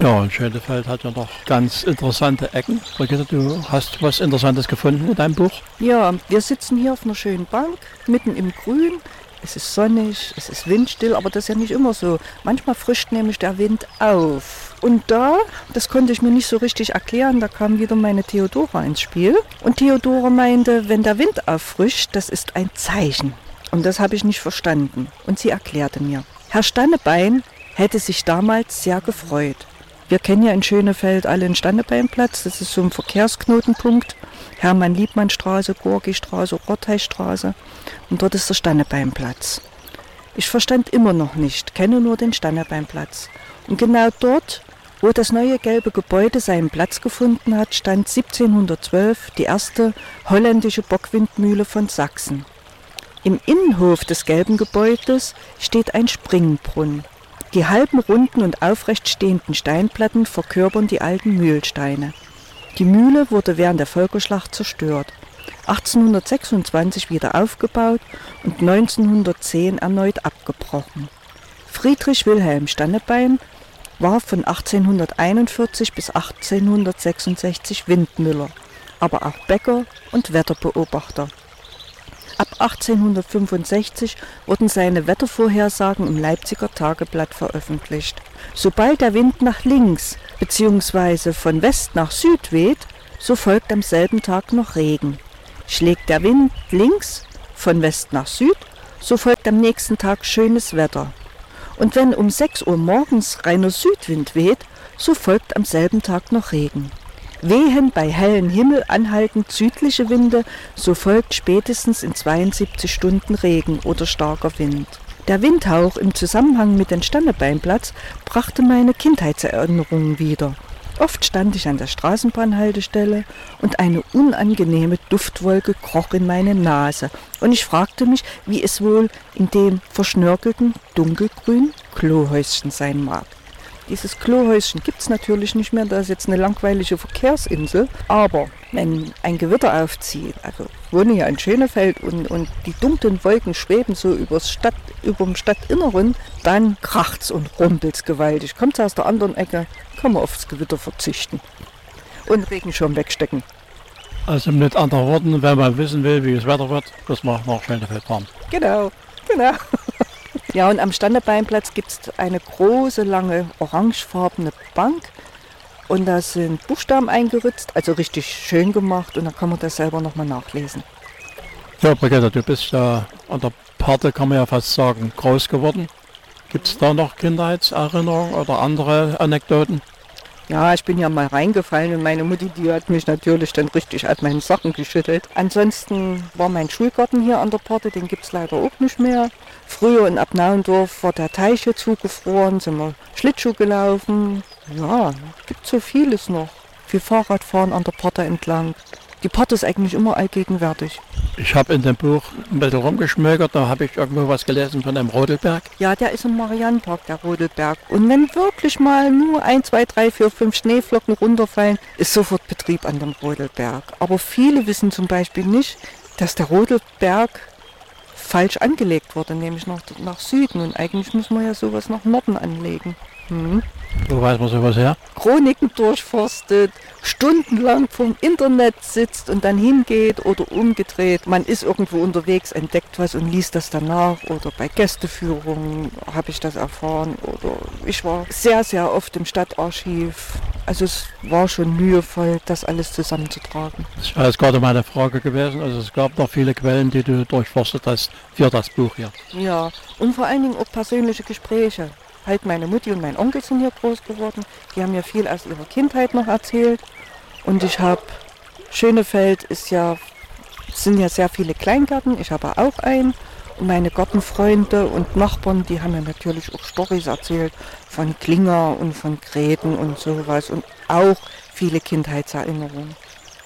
Ja, und Schönefeld hat ja noch ganz interessante Ecken. Brigitte, du hast was Interessantes gefunden in deinem Buch? Ja, wir sitzen hier auf einer schönen Bank, mitten im Grün. Es ist sonnig, es ist windstill, aber das ist ja nicht immer so. Manchmal frischt nämlich der Wind auf. Und das konnte ich mir nicht so richtig erklären, da kam wieder meine Theodora ins Spiel. Und Theodora meinte, wenn der Wind auffrischt, das ist ein Zeichen. Und das habe ich nicht verstanden. Und sie erklärte mir. Herr Stannebein hätte sich damals sehr gefreut. Wir kennen ja in Schönefeld alle den Stannebeinplatz, das ist so ein Verkehrsknotenpunkt. Hermann-Liebmann-Straße, Gorki-Straße, Rottheistraße. Und dort ist der Stannebeinplatz. Ich verstand immer noch nicht, kenne nur den Stannebeinplatz. Und genau dort, wo das neue gelbe Gebäude seinen Platz gefunden hat, stand 1712 die erste holländische Bockwindmühle von Sachsen. Im Innenhof des gelben Gebäudes steht ein Springbrunnen. Die halben runden und aufrecht stehenden Steinplatten verkörpern die alten Mühlsteine. Die Mühle wurde während der Völkerschlacht zerstört, 1826 wieder aufgebaut und 1910 erneut abgebrochen. Friedrich Wilhelm Stannebein war von 1841 bis 1866 Windmüller, aber auch Bäcker und Wetterbeobachter. Ab 1865 wurden seine Wettervorhersagen im Leipziger Tageblatt veröffentlicht. Sobald der Wind nach links bzw. von West nach Süd weht, so folgt am selben Tag noch Regen. Schlägt der Wind links von West nach Süd, so folgt am nächsten Tag schönes Wetter. Und wenn um 6 Uhr morgens reiner Südwind weht, so folgt am selben Tag noch Regen. Wehen bei hellem Himmel anhaltend südliche Winde, so folgt spätestens in 72 Stunden Regen oder starker Wind. Der Windhauch im Zusammenhang mit dem Stannebeinplatz brachte meine Kindheitserinnerungen wieder. Oft stand ich an der Straßenbahnhaltestelle und eine unangenehme Duftwolke kroch in meine Nase und ich fragte mich, wie es wohl in dem verschnörkelten, dunkelgrünen Klohäuschen sein mag. Dieses Klohäuschen gibt es natürlich nicht mehr, das ist jetzt eine langweilige Verkehrsinsel. Aber wenn ein Gewitter aufzieht, also ich wohne hier in Schönefeld und die dunklen Wolken schweben so über dem Stadtinneren, dann kracht's und rumpelt's gewaltig. Kommt's aus der anderen Ecke, kann man aufs Gewitter verzichten und Regenschirm wegstecken. Also mit anderen Worten, wenn man wissen will, wie das Wetter wird, muss man nach Schönefeld fahren. Genau. Ja, und am Stannebeinplatz gibt es eine große, lange, orangefarbene Bank und da sind Buchstaben eingeritzt, also richtig schön gemacht und da kann man das selber nochmal nachlesen. Ja, Brigitte, du bist ja an der Pate, kann man ja fast sagen, groß geworden. Gibt es da noch Kindheitserinnerungen oder andere Anekdoten? Ja, ich bin ja mal reingefallen und meine Mutti, die hat mich natürlich dann richtig aus meinen Socken geschüttelt. Ansonsten war mein Schulgarten hier an der Pate, den gibt es leider auch nicht mehr. Früher in Abnauendorf war der Teich hier zugefroren, sind wir Schlittschuh gelaufen. Ja, gibt so vieles noch. Viel Fahrradfahren an der Pate entlang. Die Pate ist eigentlich immer allgegenwärtig. Ich habe in dem Buch ein bisschen rumgeschmökert, da habe ich irgendwo was gelesen von einem Rodelberg. Ja, der ist im Mariannenpark, der Rodelberg. Und wenn wirklich mal nur 1, 2, 3, 4, 5 Schneeflocken runterfallen, ist sofort Betrieb an dem Rodelberg. Aber viele wissen zum Beispiel nicht, dass der Rodelberg falsch angelegt wurde, nämlich nach Süden. Und eigentlich muss man ja sowas nach Norden anlegen. Wo weiß man sowas her? Chroniken durchforstet, stundenlang vom Internet sitzt und dann hingeht oder umgedreht. Man ist irgendwo unterwegs, entdeckt was und liest das danach oder bei Gästeführungen habe ich das erfahren oder ich war sehr, sehr oft im Stadtarchiv. Also es war schon mühevoll, das alles zusammenzutragen. Das war jetzt gerade meine Frage gewesen. Also es gab noch viele Quellen, die du durchforstet hast für das Buch hier. Ja, und vor allen Dingen auch persönliche Gespräche. Halt meine Mutti und mein Onkel sind hier groß geworden. Die haben mir viel aus ihrer Kindheit noch erzählt. Und ich habe, Schönefeld sind ja sehr viele Kleingärten. Ich habe auch einen. Und meine Gartenfreunde und Nachbarn, die haben mir natürlich auch Storys erzählt von Klinger und von Gräten und sowas. Und auch viele Kindheitserinnerungen.